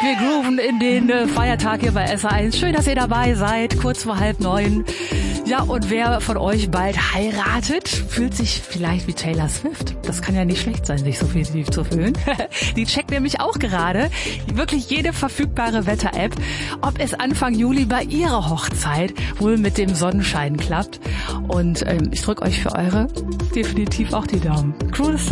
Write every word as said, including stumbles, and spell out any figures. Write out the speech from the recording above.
Wir grooven in den äh, Feiertag hier bei S A eins. Schön, dass ihr dabei seid, kurz vor halb neun. Ja, und wer von euch bald heiratet, fühlt sich vielleicht wie Taylor Swift. Das kann ja nicht schlecht sein, sich so viel zu fühlen. Die checkt nämlich auch gerade wirklich jede verfügbare Wetter-App, ob es Anfang Juli bei ihrer Hochzeit wohl mit dem Sonnenschein klappt. Und ähm, ich drücke euch für eure definitiv auch die Daumen. Cruel